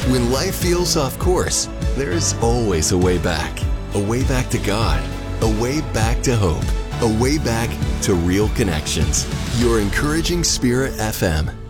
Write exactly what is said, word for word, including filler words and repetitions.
When life feels off course, there's always a way back. A way back to God. A way back to hope. A way back to real connections. Your Encouraging Spirit F M.